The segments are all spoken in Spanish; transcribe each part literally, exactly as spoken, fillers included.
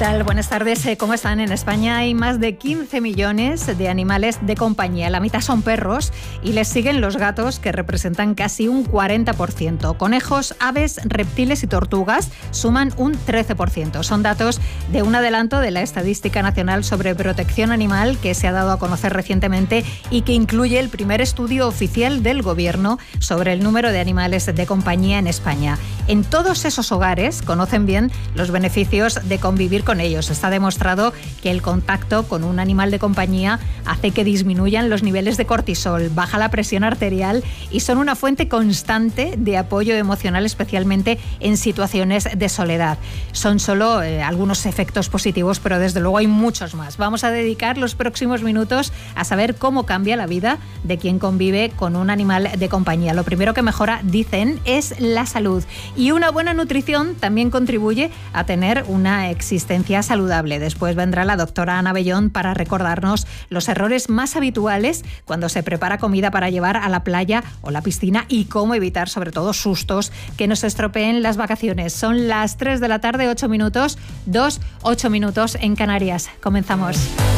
tal? Buenas tardes. ¿Cómo están? En España hay más de quince millones de animales de compañía. La mitad son perros y les siguen los gatos, que representan casi un cuarenta por ciento. Conejos, aves, reptiles y tortugas suman un trece por ciento. Son datos de un adelanto de la Estadística Nacional sobre Protección Animal que se ha dado a conocer recientemente y que incluye el primer estudio oficial del Gobierno sobre el número de animales de compañía en España. En todos esos hogares conocen bien los beneficios de convivir con ellos. Está demostrado que el contacto con un animal de compañía hace que disminuyan los niveles de cortisol, baja la presión arterial y son una fuente constante de apoyo emocional, especialmente en situaciones de soledad. Son solo eh, algunos efectos positivos, pero desde luego hay muchos más. Vamos a dedicar los próximos minutos a saber cómo cambia la vida de quien convive con un animal de compañía. Lo primero que mejora, dicen, es la salud. Y una buena nutrición también contribuye a tener una existencia saludable. Después vendrá la doctora Ana Bellón para recordarnos los errores más habituales cuando se prepara comida para llevar a la playa o la piscina y cómo evitar, sobre todo, sustos que nos estropeen las vacaciones. Son las tres de la tarde, ocho minutos, dos, ocho minutos en Canarias. Comenzamos.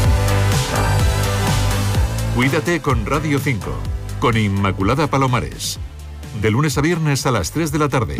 Cuídate con Radio cinco, con Inmaculada Palomares. De lunes a viernes a las tres de la tarde.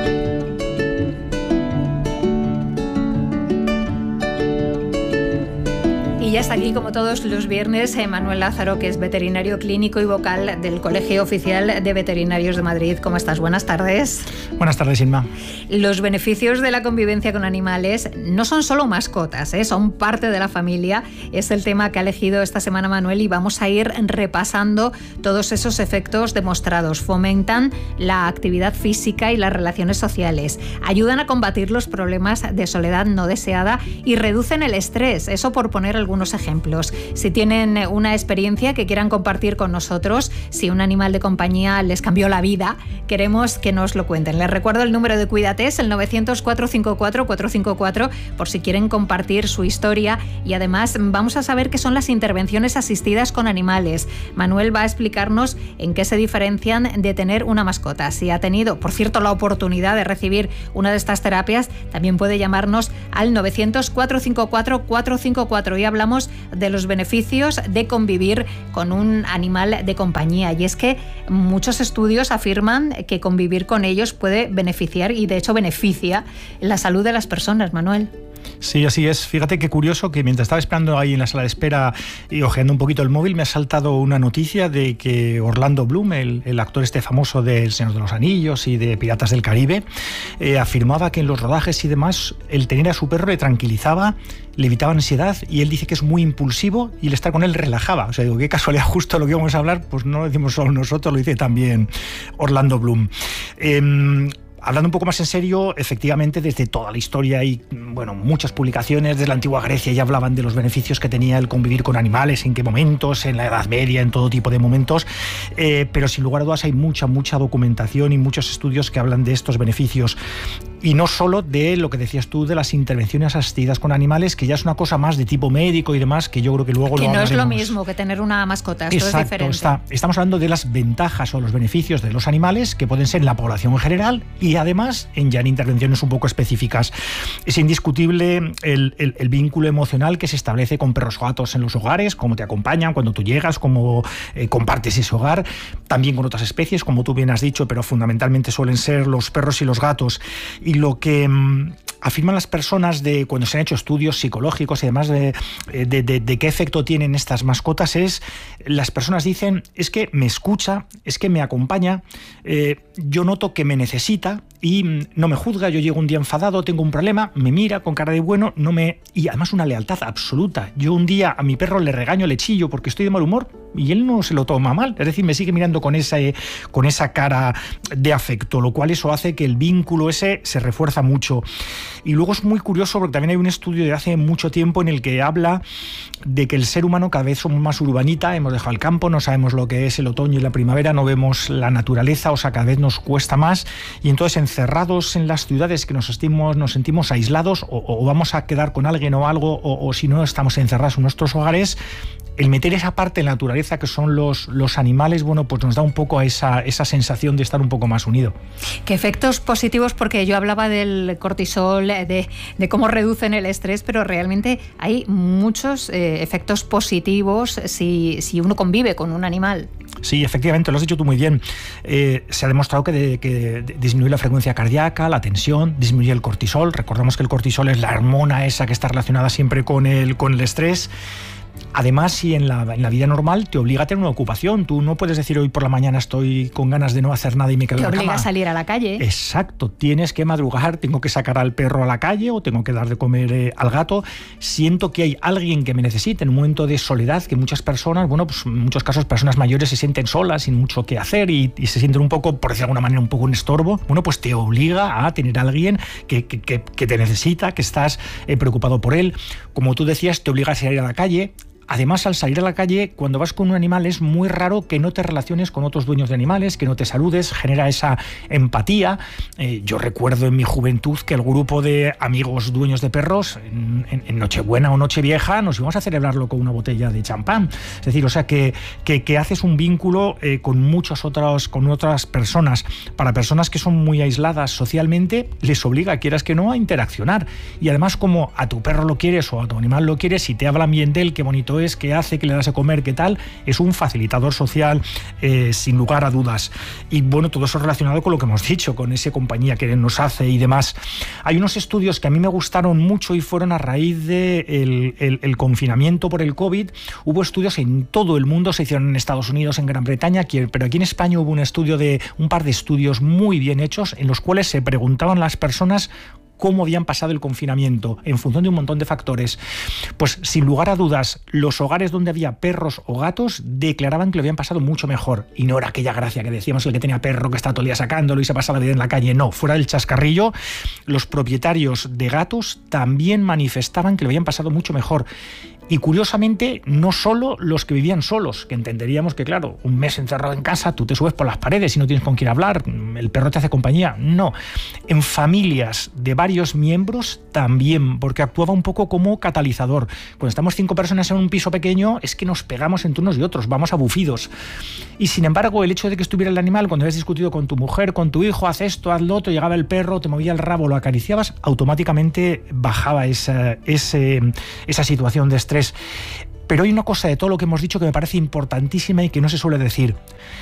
Y ya está aquí, como todos los viernes, Manuel Lázaro, que es veterinario clínico y vocal del Colegio Oficial de Veterinarios de Madrid. ¿Cómo estás? Buenas tardes. Buenas tardes, Inma. Los beneficios de la convivencia con animales no son solo mascotas, ¿eh? Son parte de la familia. Es el tema que ha elegido esta semana Manuel y vamos a ir repasando todos esos efectos demostrados. Fomentan la actividad física y las relaciones sociales. Ayudan a combatir los problemas de soledad no deseada y reducen el estrés. Eso por poner algunos ejemplos. Si tienen una experiencia que quieran compartir con nosotros, si un animal de compañía les cambió la vida, queremos que nos lo cuenten. Les recuerdo el número de Cuídate, es el novecientos, cuatrocientos cincuenta y cuatro, cuatrocientos cincuenta y cuatro, por si quieren compartir su historia, y además vamos a saber qué son las intervenciones asistidas con animales. Manuel va a explicarnos en qué se diferencian de tener una mascota. Si ha tenido, por cierto, la oportunidad de recibir una de estas terapias, también puede llamarnos al novecientos, cuatrocientos cincuenta y cuatro, cuatrocientos cincuenta y cuatro y hablamos de los beneficios de convivir con un animal de compañía. Y es que muchos estudios afirman que convivir con ellos puede beneficiar y de hecho beneficia la salud de las personas, Manuel. Sí, así es. Fíjate qué curioso que mientras estaba esperando ahí en la sala de espera y ojeando un poquito el móvil, me ha saltado una noticia de que Orlando Bloom, el, el actor este famoso de El Señor de los Anillos y de Piratas del Caribe, eh, afirmaba que en los rodajes y demás el tener a su perro le tranquilizaba, le evitaba ansiedad, y él dice que es muy impulsivo y el estar con él relajaba. O sea, digo, qué casualidad, justo lo que íbamos a hablar, pues no lo decimos solo nosotros, lo dice también Orlando Bloom. Eh, Hablando un poco más en serio, efectivamente, desde toda la historia hay, bueno, muchas publicaciones. Desde la antigua Grecia ya hablaban de los beneficios que tenía el convivir con animales, en qué momentos, en la Edad Media, en todo tipo de momentos, eh, pero sin lugar a dudas hay mucha, mucha documentación y muchos estudios que hablan de estos beneficios. Y no solo de lo que decías tú, de las intervenciones asistidas con animales, que ya es una cosa más de tipo médico y demás, que yo creo que luego que lo no hablaremos. es lo mismo que tener una mascota, esto Exacto, es diferente. Está, estamos hablando de las ventajas o los beneficios de los animales, que pueden ser en la población en general y además en ya en intervenciones un poco específicas. Es indiscutible el, el, el vínculo emocional que se establece con perros o gatos en los hogares, cómo te acompañan cuando tú llegas, cómo eh, compartes ese hogar, también con otras especies, como tú bien has dicho, pero fundamentalmente suelen ser los perros y los gatos. Y lo que mmm, afirman las personas de cuando se han hecho estudios psicológicos y demás de, de, de, de qué efecto tienen estas mascotas es, las personas dicen, es que me escucha, es que me acompaña, eh, yo noto que me necesita y no me juzga, yo llego un día enfadado, tengo un problema, me mira con cara de bueno, no me y además una lealtad absoluta. Yo un día a mi perro le regaño, le chillo porque estoy de mal humor y él no se lo toma mal, es decir, me sigue mirando con esa, con esa cara de afecto, lo cual eso hace que el vínculo ese se refuerza mucho. Y luego es muy curioso porque también hay un estudio de hace mucho tiempo en el que habla de que el ser humano cada vez somos más urbanita, hemos dejado el campo, no sabemos lo que es el otoño y la primavera, no vemos la naturaleza, o sea, cada vez nos cuesta más, y entonces encerrados en las ciudades que nos sentimos, nos sentimos aislados o, o vamos a quedar con alguien o algo, o, o si no estamos encerrados en nuestros hogares, el meter esa parte de la naturaleza que son los, los animales, bueno, pues nos da un poco a esa, esa sensación de estar un poco más unido. ¿Qué efectos positivos? Porque yo hablaba del cortisol, de, de cómo reducen el estrés, pero realmente hay muchos eh, efectos positivos si, si uno convive con un animal. Sí, efectivamente, lo has dicho tú muy bien. Eh, se ha demostrado que, de, que disminuye la frecuencia cardíaca, la tensión, disminuye el cortisol. Recordamos que el cortisol es la hormona esa que está relacionada siempre con el, con el estrés. Además, si en la, en la vida normal te obliga a tener una ocupación, tú no puedes decir hoy por la mañana estoy con ganas de no hacer nada y me quedo en la cama. Te obliga a salir a la calle. Exacto, tienes que madrugar, tengo que sacar al perro a la calle o tengo que dar de comer eh, al gato. Siento que hay alguien que me necesite en un momento de soledad, que muchas personas, bueno, pues en muchos casos personas mayores se sienten solas, sin mucho que hacer y, y se sienten un poco, por decir de alguna manera, un poco un estorbo. Bueno, pues te obliga a tener a alguien que, que, que, que te necesita, que estás eh, preocupado por él. Como tú decías, te obliga a salir a la calle. Además, al salir a la calle, cuando vas con un animal es muy raro que no te relaciones con otros dueños de animales, que no te saludes, genera esa empatía. Eh, yo recuerdo en mi juventud que el grupo de amigos dueños de perros, en, en, en Nochebuena o Nochevieja, nos íbamos a celebrarlo con una botella de champán. Es decir, o sea, que, que, que haces un vínculo eh, con muchos otros, con otras personas. Para personas que son muy aisladas socialmente, les obliga, quieras que no, a interaccionar. Y además, como a tu perro lo quieres o a tu animal lo quieres, si te hablan bien de él, qué bonito es, qué hace, qué le das a comer, qué tal, es un facilitador social eh, sin lugar a dudas. Y bueno, todo eso relacionado con lo que hemos dicho, con esa compañía que nos hace y demás. Hay unos estudios que a mí me gustaron mucho y fueron a raíz del de el, el confinamiento por el COVID. Hubo estudios en todo el mundo, se hicieron en Estados Unidos, en Gran Bretaña, pero aquí en España hubo un estudio de un par de estudios muy bien hechos en los cuales se preguntaban las personas cómo habían pasado el confinamiento, en función de un montón de factores. Pues sin lugar a dudas, los hogares donde había perros o gatos declaraban que lo habían pasado mucho mejor. Y no era aquella gracia que decíamos, el que tenía perro que está todo el día sacándolo y se pasa la vida en la calle. No, fuera del chascarrillo, los propietarios de gatos también manifestaban que lo habían pasado mucho mejor. Y curiosamente, no solo los que vivían solos, que entenderíamos que, claro, un mes encerrado en casa, tú te subes por las paredes y no tienes con quién hablar, el perro te hace compañía. No, en familias de varios miembros también, porque actuaba un poco como catalizador. Cuando estamos cinco personas en un piso pequeño, es que nos pegamos entre unos y otros, vamos abufidos. Y sin embargo, el hecho de que estuviera el animal, cuando habías discutido con tu mujer, con tu hijo, haz esto, haz lo otro, llegaba el perro, te movía el rabo, lo acariciabas, automáticamente bajaba esa, ese, esa situación de estrés. Pero hay una cosa de todo lo que hemos dicho que me parece importantísima y que no se suele decir.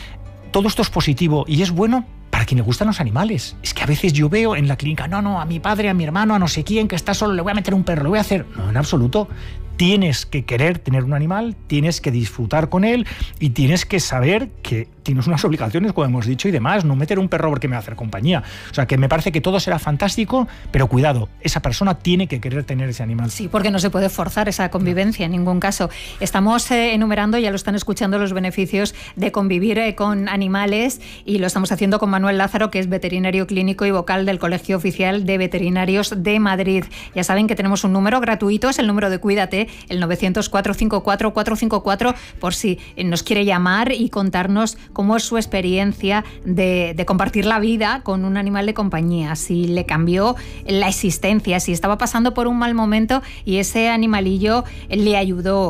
Todo esto es positivo y es bueno para quien le gustan los animales. Es que a veces yo veo en la clínica, no, no, a mi padre, a mi hermano, a no sé quién que está solo, le voy a meter un perro, le voy a hacer... No, en absoluto. Tienes que querer tener un animal, tienes que disfrutar con él y tienes que saber que tienes unas obligaciones, como hemos dicho, y demás. No meter un perro porque me va a hacer compañía. O sea, que me parece que todo será fantástico, pero cuidado, esa persona tiene que querer tener ese animal. Sí, porque no se puede forzar esa convivencia en ningún caso. Estamos eh, enumerando, ya lo están escuchando, los beneficios de convivir eh, con animales y lo estamos haciendo con Manuel Lázaro, que es veterinario clínico y vocal del Colegio Oficial de Veterinarios de Madrid. Ya saben que tenemos un número gratuito, es el número de Cuídate, el novecientos, cuatrocientos cincuenta y cuatro, cuatrocientos cincuenta y cuatro, por si nos quiere llamar y contarnos cómo es su experiencia de, de compartir la vida con un animal de compañía, si le cambió la existencia, si estaba pasando por un mal momento y ese animalillo le ayudó.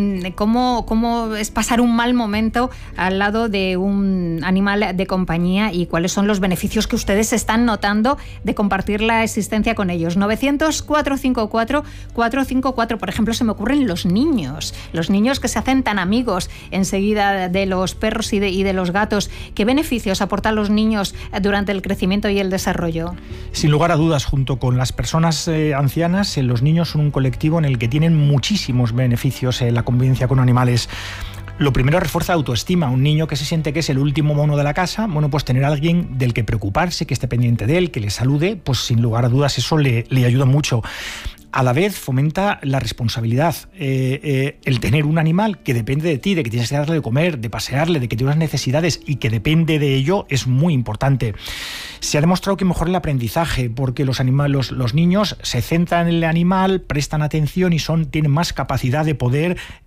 ¿Cómo, cómo es pasar un mal momento al lado de un animal de compañía y cuáles son los beneficios que ustedes están notando de compartir la existencia con ellos? novecientos, cuatrocientos cincuenta y cuatro, cuatrocientos cincuenta y cuatro. Por ejemplo, se me ocurren los niños, los niños que se hacen tan amigos enseguida de los perros y de, y de los gatos. ¿Qué beneficios aportan los niños durante el crecimiento y el desarrollo? Sin lugar a dudas, junto con las personas eh, ancianas, eh, los niños son un colectivo en el que tienen muchísimos beneficios en eh, la convivencia con animales. Lo primero, refuerza la autoestima. Un niño que se siente que es el último mono de la casa, bueno, pues tener a alguien del que preocuparse, que esté pendiente de él, que le salude, pues sin lugar a dudas eso le, le ayuda mucho. A la vez fomenta la responsabilidad. Eh, eh, el tener un animal que depende de ti, de que tienes que darle de comer, de pasearle, de que tiene unas necesidades y que depende de ello, es muy importante. Se ha demostrado que mejora el aprendizaje porque los, animales, los, los niños se centran en el animal, prestan atención y son, tienen más capacidad de poder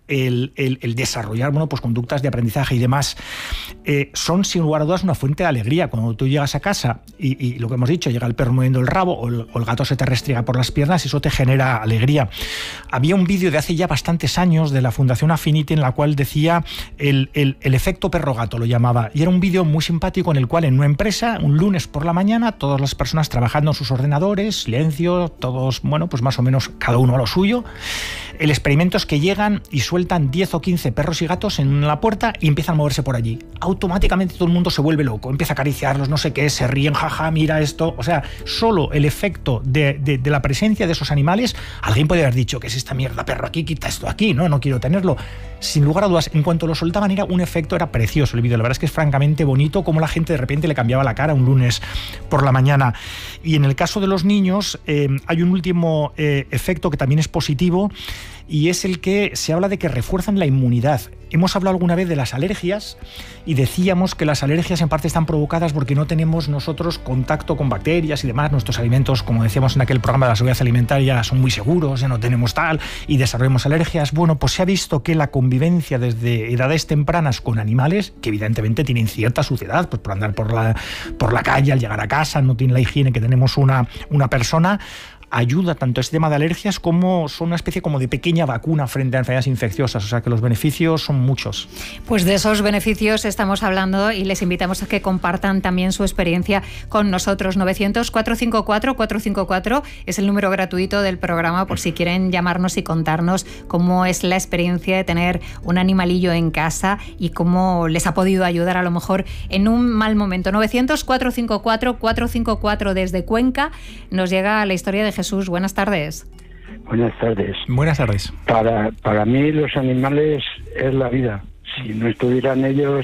el, el, el desarrollar bueno, pues conductas de aprendizaje y demás, eh, son sin lugar a dudas una fuente de alegría. Cuando tú llegas a casa y, y lo que hemos dicho, llega el perro moviendo el rabo o el, o el gato se te restriega por las piernas, eso te genera alegría. Había un vídeo de hace ya bastantes años de la Fundación Affinity en la cual decía el, el, el efecto perro-gato, lo llamaba, y era un vídeo muy simpático en el cual en una empresa, un lunes por la mañana, todas las personas trabajando en sus ordenadores, silencio, todos, bueno, pues más o menos cada uno a lo suyo. El experimento es que llegan y sueltan diez o quince perros y gatos en la puerta y empiezan a moverse por allí. Automáticamente todo el mundo se vuelve loco, empieza a acariciarlos, no sé qué, se ríen, jaja, mira esto. O sea, solo el efecto de, de, de la presencia de esos animales, alguien puede haber dicho, ¿qué es esta mierda, perro aquí? Quita esto aquí, no, no quiero tenerlo. Sin lugar a dudas, en cuanto lo soltaban era un efecto, era precioso el vídeo. La verdad es que es francamente bonito cómo la gente de repente le cambiaba la cara un lunes por la mañana. Y en el caso de los niños eh, hay un último eh, efecto que también es positivo, y es el que se habla de que refuerzan la inmunidad. Hemos hablado alguna vez de las alergias y decíamos que las alergias en parte están provocadas porque no tenemos nosotros contacto con bacterias y demás. Nuestros alimentos, como decíamos en aquel programa de la seguridad alimentaria, son muy seguros, ya no tenemos tal y desarrollamos alergias. Bueno, pues se ha visto que la convivencia desde edades tempranas con animales, que evidentemente tienen cierta suciedad, pues por andar por la, por la calle, al llegar a casa, no tienen la higiene que tenemos una, una persona, ayuda tanto a este tema de alergias como son una especie como de pequeña vacuna frente a enfermedades infecciosas, o sea que los beneficios son muchos. Pues de esos beneficios estamos hablando y les invitamos a que compartan también su experiencia con nosotros. novecientos, cuatrocientos cincuenta y cuatro, cuatrocientos cincuenta y cuatro es el número gratuito del programa por si quieren llamarnos y contarnos cómo es la experiencia de tener un animalillo en casa y cómo les ha podido ayudar a lo mejor en un mal momento. novecientos, cuatrocientos cincuenta y cuatro, cuatrocientos cincuenta y cuatro desde Cuenca nos llega la historia de Jesús. Buenas tardes. Buenas tardes. Buenas tardes. Para, para mí los animales es la vida. Si no estuvieran ellos,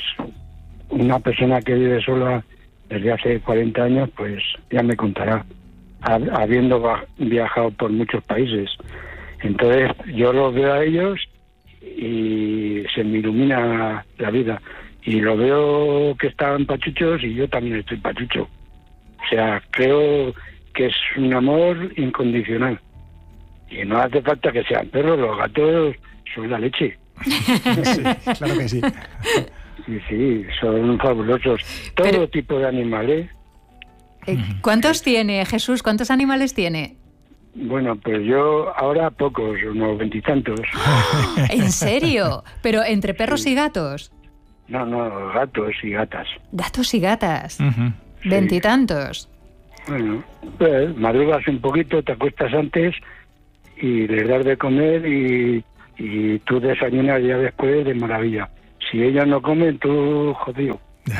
una persona que vive sola desde hace cuarenta años, pues ya me contará, habiendo viajado por muchos países. Entonces yo los veo a ellos y se me ilumina la vida. Y lo veo que están pachuchos y yo también estoy pachucho. O sea, creo que es un amor incondicional. Y no hace falta que sean perros, los gatos son la leche. Sí, claro que sí. Sí, sí, son fabulosos. Todo Pero, tipo de animales. ¿eh? ¿Cuántos tiene, Jesús? ¿Cuántos animales tiene? Bueno, pues yo ahora pocos, unos veintitantos. ¿En serio? ¿Pero entre perros sí. y gatos? No, no, gatos y gatas. Gatos y gatas. Uh-huh. Veintitantos. Bueno, pues madrugas un poquito, te acuestas antes y les das de comer y, y tú desayunas ya después de maravilla. Si ellos no comen, tú jodido.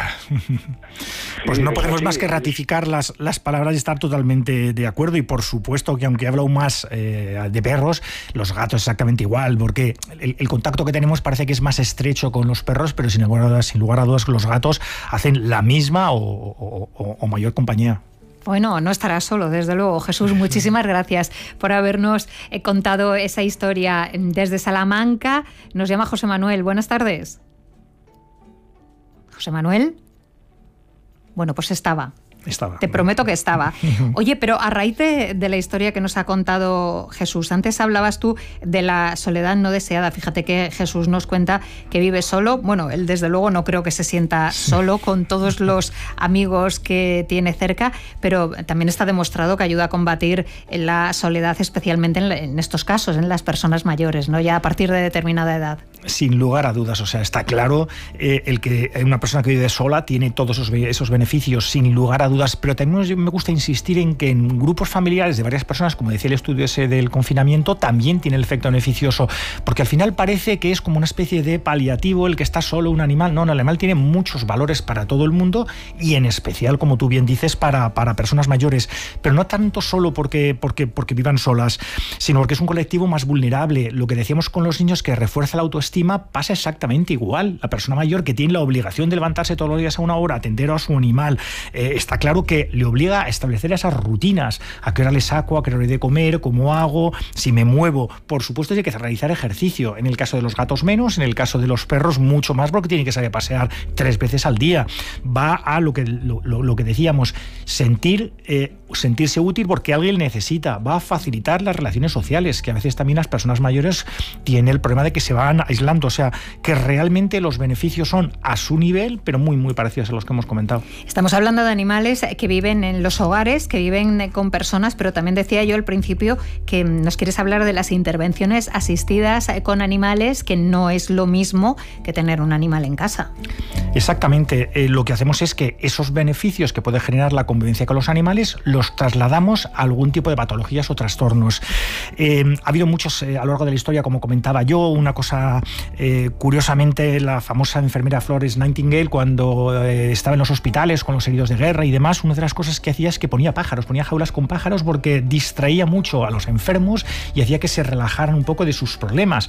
Pues no podemos más que ratificar las, las palabras y estar totalmente de acuerdo. Y por supuesto que aunque hablo aún más eh, de perros, los gatos exactamente igual, porque el, el contacto que tenemos parece que es más estrecho con los perros, pero sin lugar a dudas, sin lugar a dudas los gatos hacen la misma o, o, o, o mayor compañía. Bueno, no estarás solo, desde luego. Jesús, muchísimas gracias por habernos eh, contado esa historia desde Salamanca. Nos llama José Manuel. Buenas tardes. José Manuel. Bueno, pues estaba. Estaba. Te prometo que estaba. Oye, pero a raíz de, de la historia que nos ha contado Jesús, antes hablabas tú de la soledad no deseada. Fíjate que Jesús nos cuenta que vive solo. Bueno, él desde luego no creo que se sienta solo con todos los amigos que tiene cerca, pero también está demostrado que ayuda a combatir la soledad, especialmente en, en estos casos, en las personas mayores, ¿no? Ya a partir de determinada edad. Sin lugar a dudas, o sea, está claro eh, el que una persona que vive sola tiene todos esos, esos beneficios, sin lugar a dudas, pero también me gusta insistir en que en grupos familiares de varias personas, como decía el estudio ese del confinamiento, también tiene el efecto beneficioso, porque al final parece que es como una especie de paliativo el que está solo un animal. No, no, el animal tiene muchos valores para todo el mundo y en especial, como tú bien dices, para, para personas mayores, pero no tanto solo porque, porque, porque vivan solas, sino porque es un colectivo más vulnerable. Lo que decíamos con los niños, que refuerza la autoestima, pasa exactamente igual. La persona mayor que tiene la obligación de levantarse todos los días a una hora, atender a su animal, eh, está claro que le obliga a establecer esas rutinas, a qué hora le saco, a qué hora le de comer, cómo hago, si me muevo. Por supuesto hay que realizar ejercicio, en el caso de los gatos menos, en el caso de los perros mucho más, porque tiene que salir a pasear tres veces al día. Va a lo que, lo, lo, lo que decíamos, sentir, eh, sentirse útil porque alguien necesita, va a facilitar las relaciones sociales, que a veces también las personas mayores tienen el problema de que se van aislando, o sea, que realmente los beneficios son a su nivel, pero muy, muy parecidos a los que hemos comentado. Estamos hablando de animales que viven en los hogares, que viven con personas, pero también decía yo al principio que nos quieres hablar de las intervenciones asistidas con animales, que no es lo mismo que tener un animal en casa. Exactamente, eh, lo que hacemos es que esos beneficios que puede generar la convivencia con los animales los trasladamos a algún tipo de patologías o trastornos. Eh, ha habido muchos eh, a lo largo de la historia, como comentaba yo, una cosa eh, curiosamente, la famosa enfermera Florence Nightingale, cuando eh, estaba en los hospitales con los heridos de guerra y demás, una de las cosas que hacía es que ponía pájaros, ponía jaulas con pájaros porque distraía mucho a los enfermos y hacía que se relajaran un poco de sus problemas.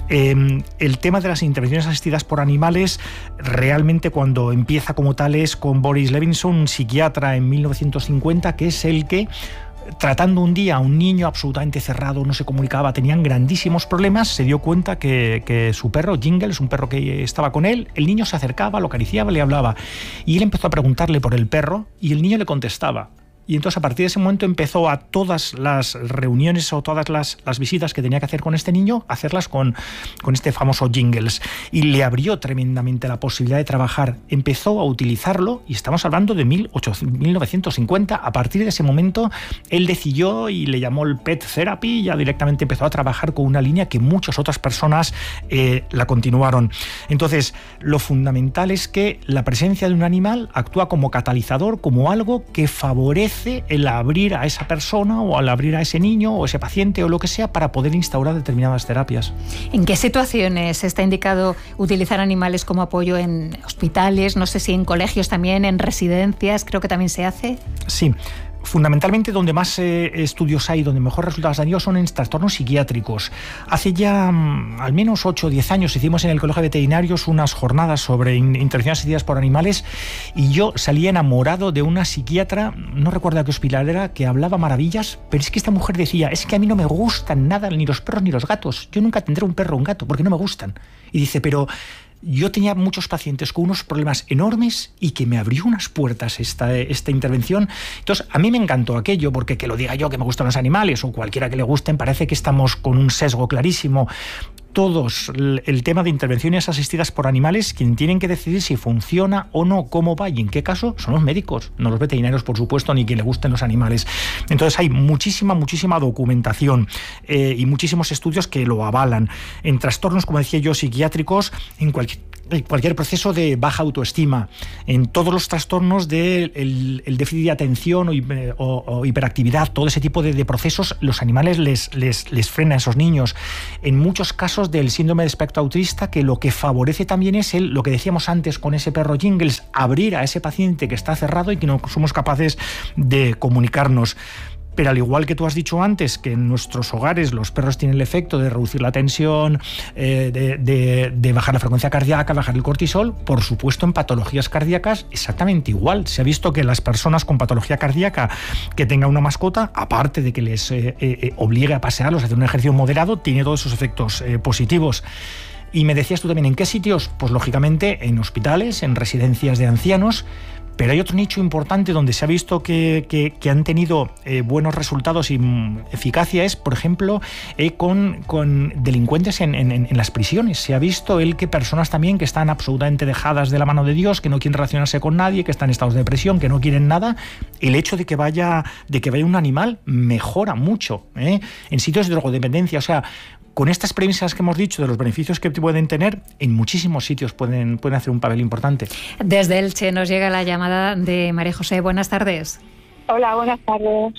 Eh, el tema de las intervenciones asistidas por animales realmente cuando empieza como tal es con Boris Levinson, un psiquiatra en mil novecientos cincuenta, que es el que, tratando un día a un niño absolutamente cerrado, no se comunicaba, tenían grandísimos problemas, se dio cuenta que, que su perro, Jingles, un perro que estaba con él, el niño se acercaba, lo acariciaba, le hablaba, y él empezó a preguntarle por el perro y el niño le contestaba. Y entonces a partir de ese momento empezó a todas las reuniones o todas las, las visitas que tenía que hacer con este niño, hacerlas con, con este famoso Jingles. Y le abrió tremendamente la posibilidad de trabajar. Empezó a utilizarlo y estamos hablando de mil novecientos cincuenta. A partir de ese momento él decidió y le llamó el Pet Therapy y ya directamente empezó a trabajar con una línea que muchas otras personas eh, la continuaron. Entonces lo fundamental es que la presencia de un animal actúa como catalizador, como algo que favorece el abrir a esa persona o al abrir a ese niño o ese paciente o lo que sea para poder instaurar determinadas terapias. ¿En qué situaciones está indicado utilizar animales como apoyo? ¿En hospitales? No sé si en colegios también, en residencias, creo que también se hace. Sí. Fundamentalmente donde más eh, estudios hay, donde mejor resultados han ido son en trastornos psiquiátricos. Hace ya mm, al menos ocho o diez años hicimos en el Colegio de Veterinarios unas jornadas sobre in- intervenciones asistidas por animales y yo salí enamorado de una psiquiatra, no recuerdo a qué hospital era, que hablaba maravillas, pero es que esta mujer decía, es que a mí no me gustan nada ni los perros ni los gatos, yo nunca tendré un perro o un gato porque no me gustan. Y dice, pero yo tenía muchos pacientes con unos problemas enormes y que me abrió unas puertas esta, esta intervención. Entonces, a mí me encantó aquello, porque que lo diga yo que me gustan los animales o cualquiera que le gusten, parece que estamos con un sesgo clarísimo. Todos, el tema de intervenciones asistidas por animales, quien tienen que decidir si funciona o no, cómo va y en qué caso, son los médicos, no los veterinarios, por supuesto, ni quien le gusten los animales. Entonces hay muchísima, muchísima documentación eh, y muchísimos estudios que lo avalan. En trastornos, como decía yo, psiquiátricos, en cualquier cualquier proceso de baja autoestima, en todos los trastornos del de el déficit de atención o, o, o hiperactividad, todo ese tipo de, de procesos, los animales les, les, les frenan a esos niños. En muchos casos del síndrome de espectro autista, que lo que favorece también es el, lo que decíamos antes con ese perro Jingles, abrir a ese paciente que está cerrado y que no somos capaces de comunicarnos. Pero al igual que tú has dicho antes, que en nuestros hogares los perros tienen el efecto de reducir la tensión, eh, de, de, de bajar la frecuencia cardíaca, bajar el cortisol, por supuesto en patologías cardíacas exactamente igual. Se ha visto que las personas con patología cardíaca que tengan una mascota, aparte de que les eh, eh, obligue a pasearlos, a hacer un ejercicio moderado, tiene todos esos efectos eh, positivos. Y me decías tú también, ¿en qué sitios? Pues lógicamente en hospitales, en residencias de ancianos. Pero hay otro nicho importante donde se ha visto que, que, que han tenido eh, buenos resultados y mm, eficacia, es, por ejemplo, eh, con, con delincuentes en, en, en las prisiones. Se ha visto el que personas también que están absolutamente dejadas de la mano de Dios, que no quieren relacionarse con nadie, que están en estados de depresión, que no quieren nada, el hecho de que vaya, de que vaya un animal mejora mucho, ¿eh? En sitios de drogodependencia, o sea, con estas premisas que hemos dicho de los beneficios que pueden tener, en muchísimos sitios pueden, pueden hacer un papel importante. Desde Elche nos llega la llamada de María José. Buenas tardes. Hola, buenas tardes.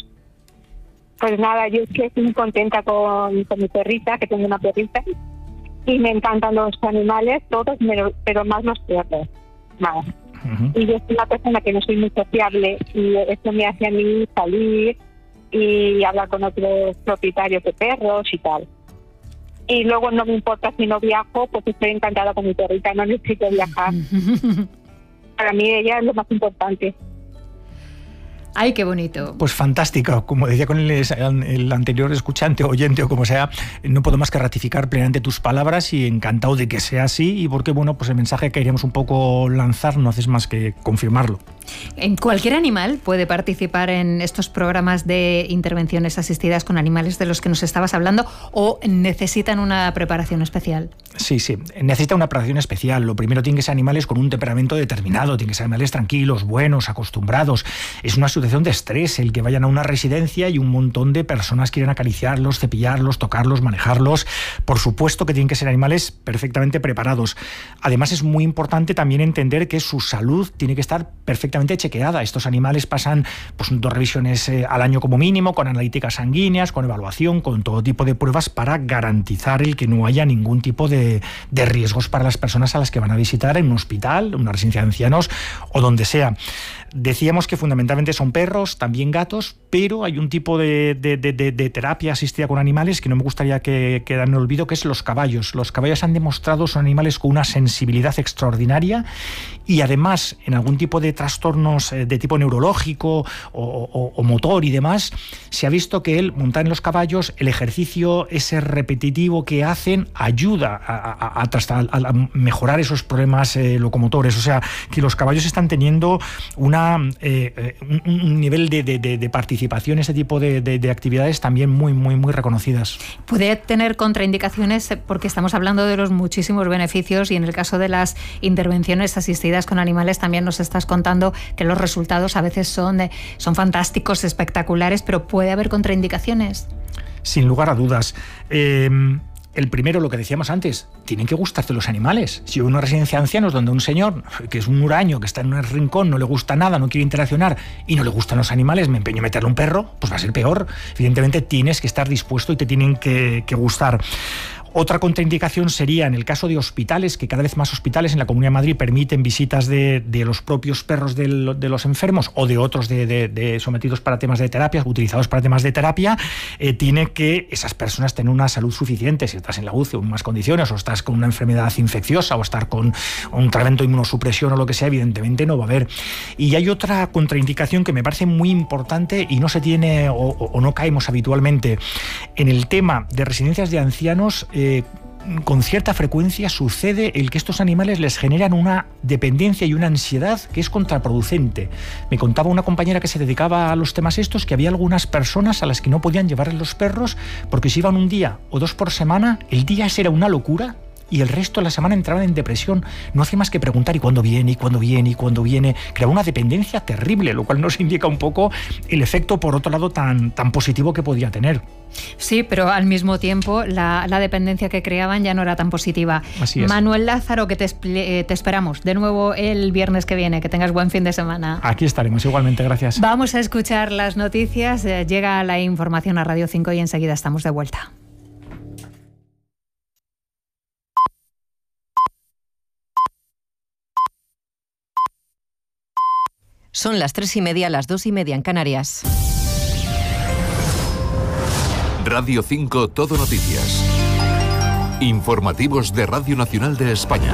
Pues nada, yo es que estoy muy contenta con, con mi perrita, que tengo una perrita, y me encantan los animales, todos, pero más los perros. Más. Uh-huh. Y yo soy una persona que no soy muy sociable y esto me hace a mí salir y hablar con otros propietarios de perros y tal. Y luego no me importa si no viajo, pues estoy encantada con mi perrita, no necesito viajar. Para mí ella es lo más importante. ¡Ay, qué bonito! Pues fantástico. Como decía con el, el anterior escuchante, oyente o como sea, no puedo más que ratificar plenamente tus palabras y encantado de que sea así, y porque, bueno, pues el mensaje que queríamos un poco lanzar no haces más que confirmarlo. ¿En cualquier animal puede participar en estos programas de intervenciones asistidas con animales de los que nos estabas hablando, o necesitan una preparación especial? Sí, sí, necesita una preparación especial. Lo primero, tienen que ser animales con un temperamento determinado, tienen que ser animales tranquilos, buenos, acostumbrados. Es una situación de estrés el que vayan a una residencia y un montón de personas quieren acariciarlos, cepillarlos, tocarlos, manejarlos. Por supuesto que tienen que ser animales perfectamente preparados. Además, es muy importante también entender que su salud tiene que estar perfectamente chequeada. Estos animales pasan pues, dos revisiones eh, al año como mínimo, con analíticas sanguíneas, con evaluación, con todo tipo de pruebas para garantizar el que no haya ningún tipo de, de riesgos para las personas a las que van a visitar en un hospital, una residencia de ancianos o donde sea. Decíamos que fundamentalmente son perros, también gatos, pero hay un tipo de, de, de, de terapia asistida con animales que no me gustaría que quedara en el olvido, que es los caballos. Los caballos han demostrado son animales con una sensibilidad extraordinaria y además en algún tipo de trastornos de tipo neurológico o, o, o motor y demás, se ha visto que el montar en los caballos, el ejercicio ese repetitivo que hacen ayuda a, a, a, a, a mejorar esos problemas eh, locomotores. O sea, que los caballos están teniendo una Eh, un, un nivel de, de, de participación en ese tipo de, de, de actividades también muy, muy, muy reconocidas. ¿Puede tener contraindicaciones? Porque estamos hablando de los muchísimos beneficios y en el caso de las intervenciones asistidas con animales también nos estás contando que los resultados a veces son, de, son fantásticos, espectaculares, pero ¿puede haber contraindicaciones? Sin lugar a dudas. Eh, El primero, lo que decíamos antes, tienen que gustarte los animales. Si hay una residencia de ancianos donde un señor, que es un huraño, que está en un rincón, no le gusta nada, no quiere interaccionar y no le gustan los animales, me empeño en meterle un perro, pues va a ser peor. Evidentemente tienes que estar dispuesto y te tienen que, que gustar. Otra contraindicación sería en el caso de hospitales, que cada vez más hospitales en la Comunidad de Madrid permiten visitas de, de los propios perros de, de los enfermos o de otros de, de, de sometidos para temas de terapia, utilizados para temas de terapia, eh, tiene que esas personas tener una salud suficiente. Si estás en la U C I o en unas condiciones, o estás con una enfermedad infecciosa, o estar con un tratamiento de inmunosupresión o lo que sea, evidentemente no va a haber. Y hay otra contraindicación que me parece muy importante y no se tiene o, o no caemos habitualmente. En el tema de residencias de ancianos, Eh, con cierta frecuencia sucede el que estos animales les generan una dependencia y una ansiedad que es contraproducente. Me contaba una compañera que se dedicaba a los temas estos que había algunas personas a las que no podían llevarles los perros porque si iban un día o dos por semana, el día ese era una locura y el resto de la semana entraban en depresión. No hacía más que preguntar ¿y cuándo viene? ¿y cuándo viene? ¿y cuándo viene? Creaba una dependencia terrible, lo cual nos indica un poco el efecto, por otro lado, tan, tan positivo que podía tener. Sí, pero al mismo tiempo la, la dependencia que creaban ya no era tan positiva. Así es. Manuel Lázaro, que te, te esperamos de nuevo el viernes que viene. Que tengas buen fin de semana. Aquí estaremos, igualmente, gracias. Vamos a escuchar las noticias. Llega la información a Radio cinco y enseguida estamos de vuelta. Son las tres y media, las dos y media en Canarias. Radio cinco Todo Noticias. Informativos de Radio Nacional de España.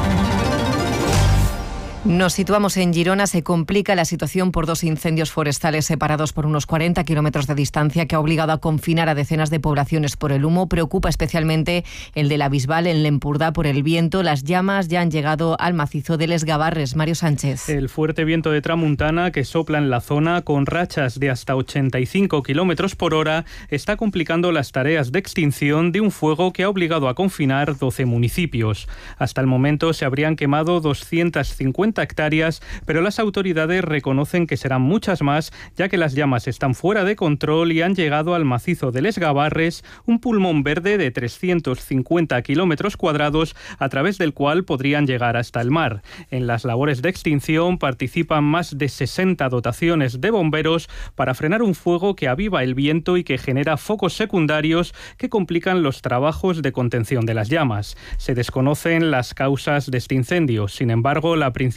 Nos situamos en Girona. Se complica la situación por dos incendios forestales separados por unos cuarenta kilómetros de distancia que ha obligado a confinar a decenas de poblaciones por el humo. Preocupa especialmente el de la Bisbal en L'Empordà por el viento. Las llamas ya han llegado al macizo de Les Gavarres. Mario Sánchez. El fuerte viento de tramuntana que sopla en la zona con rachas de hasta ochenta y cinco kilómetros por hora está complicando las tareas de extinción de un fuego que ha obligado a confinar doce municipios. Hasta el momento se habrían quemado doscientas cincuenta hectáreas, pero las autoridades reconocen que serán muchas más, ya que las llamas están fuera de control y han llegado al macizo de Les Gavarres, un pulmón verde de trescientos cincuenta kilómetros cuadrados, a través del cual podrían llegar hasta el mar. En las labores de extinción participan más de sesenta dotaciones de bomberos para frenar un fuego que aviva el viento y que genera focos secundarios que complican los trabajos de contención de las llamas. Se desconocen las causas de este incendio. Sin embargo, la principal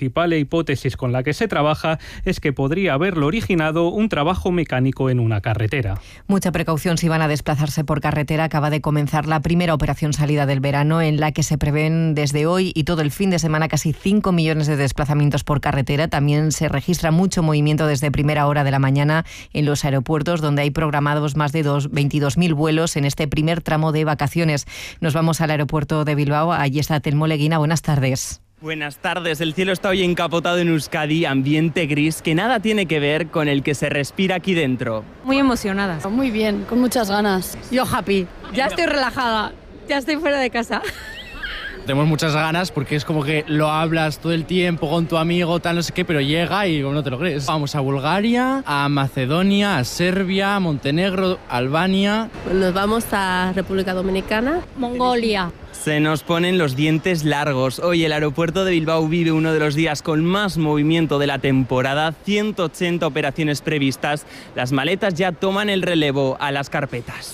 principal hipótesis con la que se trabaja es que podría haberlo originado un trabajo mecánico en una carretera. Mucha precaución si van a desplazarse por carretera. Acaba de comenzar la primera operación salida del verano, en la que se prevén desde hoy y todo el fin de semana casi cinco millones de desplazamientos por carretera. También se registra mucho movimiento desde primera hora de la mañana en los aeropuertos, donde hay programados más de veintidós mil vuelos en este primer tramo de vacaciones. Nos vamos al aeropuerto de Bilbao. Allí está Telmo Leguina. Buenas tardes. Buenas tardes. El cielo está hoy encapotado en Euskadi, ambiente gris que nada tiene que ver con el que se respira aquí dentro. Muy emocionada. Muy bien, con muchas ganas. Yo happy. Ya estoy relajada. Ya estoy fuera de casa. Tenemos muchas ganas porque es como que lo hablas todo el tiempo con tu amigo, tal, no sé qué, pero llega y no te lo crees. Vamos a Bulgaria, a Macedonia, a Serbia, a Montenegro, Albania. Nos vamos a República Dominicana, Mongolia. Se nos ponen los dientes largos. Hoy el aeropuerto de Bilbao vive uno de los días con más movimiento de la temporada. ciento ochenta operaciones previstas. Las maletas ya toman el relevo a las carpetas.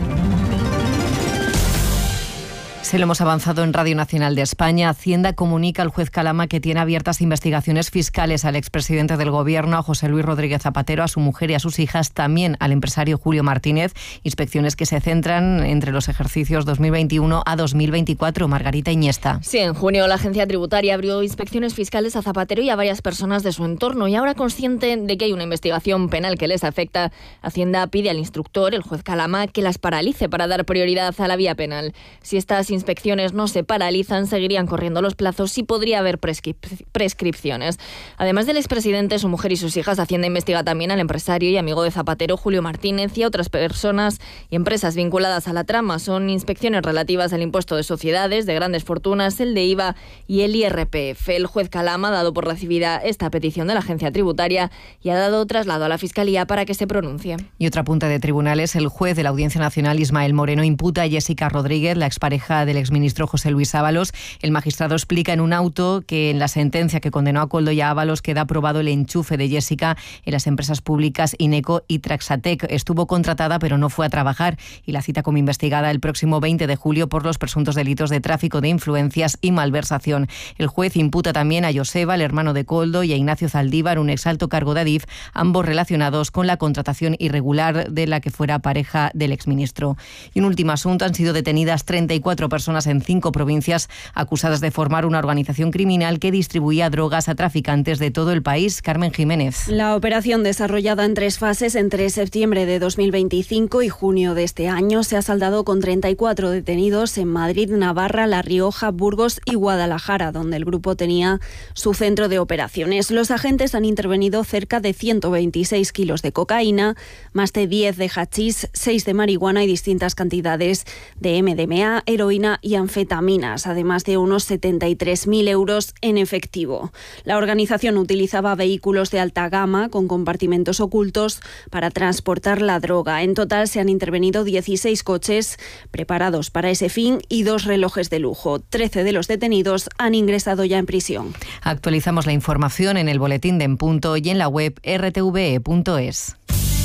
Se lo hemos avanzado en Radio Nacional de España. Hacienda comunica al juez Calama que tiene abiertas investigaciones fiscales al expresidente del Gobierno, a José Luis Rodríguez Zapatero, a su mujer y a sus hijas, también al empresario Julio Martínez. Inspecciones que se centran entre los ejercicios dos mil veintiuno a dos mil veinticuatro. Margarita Iniesta. Sí, en junio la agencia tributaria abrió inspecciones fiscales a Zapatero y a varias personas de su entorno, y ahora, consciente de que hay una investigación penal que les afecta, Hacienda pide al instructor, el juez Calama, que las paralice para dar prioridad a la vía penal. Si estas inspecciones no se paralizan, seguirían corriendo los plazos y podría haber prescrip- prescripciones. Además del expresidente, su mujer y sus hijas, Hacienda investiga también al empresario y amigo de Zapatero, Julio Martínez, y a otras personas y empresas vinculadas a la trama. Son inspecciones relativas al impuesto de sociedades, de grandes fortunas, el de I V A y el I R P F. El juez Calama ha dado por recibida esta petición de la agencia tributaria y ha dado traslado a la Fiscalía para que se pronuncie. Y otra punta de tribunales: el juez de la Audiencia Nacional, Ismael Moreno, imputa a Jessica Rodríguez, la expareja del exministro José Luis Ábalos. El magistrado explica en un auto que en la sentencia que condenó a Koldo y a Ábalos queda aprobado el enchufe de Jessica en las empresas públicas Ineco y Traxatec. Estuvo contratada pero no fue a trabajar, y la cita como investigada el próximo veinte de julio por los presuntos delitos de tráfico de influencias y malversación. El juez imputa también a Joseba, el hermano de Koldo, y a Ignacio Zaldívar, un exalto cargo de Adif, ambos relacionados con la contratación irregular de la que fuera pareja del exministro. Y un último asunto: han sido detenidas treinta y cuatro personas en cinco provincias acusadas de formar una organización criminal que distribuía drogas a traficantes de todo el país. Carmen Jiménez. La operación, desarrollada en tres fases entre septiembre de dos mil veinticinco y junio de este año, se ha saldado con treinta y cuatro detenidos en Madrid, Navarra, La Rioja, Burgos y Guadalajara, donde el grupo tenía su centro de operaciones. Los agentes han intervenido cerca de ciento veintiséis kilos de cocaína, más de diez de hachís, seis de marihuana y distintas cantidades de M D M A, heroína y anfetaminas, además de unos setenta y tres mil euros en efectivo. La organización utilizaba vehículos de alta gama con compartimentos ocultos para transportar la droga. En total se han intervenido dieciséis coches preparados para ese fin y dos relojes de lujo. trece de los detenidos han ingresado ya en prisión. Actualizamos la información en el boletín de En Punto y en la web erre te ve e punto es.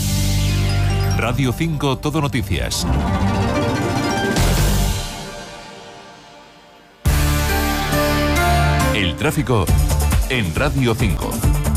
Radio cinco Todo Noticias. El tráfico en Radio cinco.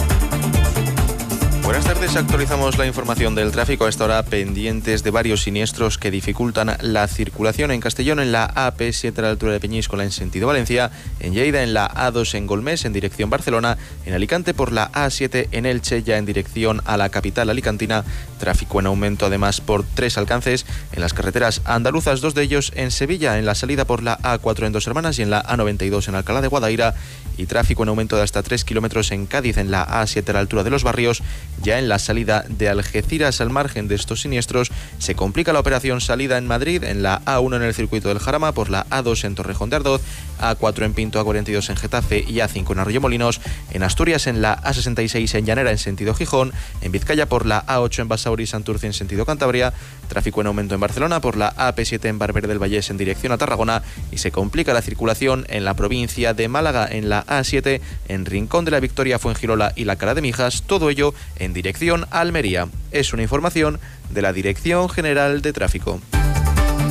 Buenas tardes, actualizamos la información del tráfico. A esta hora, pendientes de varios siniestros que dificultan la circulación en Castellón, en la A P siete a la altura de Peñíscola en sentido Valencia, en Lleida en la A dos en Golmés en dirección Barcelona, en Alicante por la A siete en Elche ya en dirección a la capital alicantina, tráfico en aumento además por tres alcances en las carreteras andaluzas, dos de ellos en Sevilla, en la salida por la A cuatro en Dos Hermanas y en la A noventa y dos en Alcalá de Guadaira, y tráfico en aumento de hasta tres kilómetros en Cádiz en la A siete a la altura de Los Barrios. Ya en la salida de Algeciras, al margen de estos siniestros, se complica la operación salida en Madrid, en la A uno en el circuito del Jarama, por la A dos en Torrejón de Ardoz, A cuatro en Pinto, A cuarenta y dos en Getafe y A cinco en Arroyomolinos, en Asturias en la A sesenta y seis en Llanera en sentido Gijón, en Vizcaya por la A ocho en Basauri y Santurce en sentido Cantabria, tráfico en aumento en Barcelona por la A P siete en Barber del Vallés en dirección a Tarragona, y se complica la circulación en la provincia de Málaga en la A siete en Rincón de la Victoria, Fuengirola y la Cala de Mijas, todo ello en dirección a Almería. Es una información de la Dirección General de Tráfico.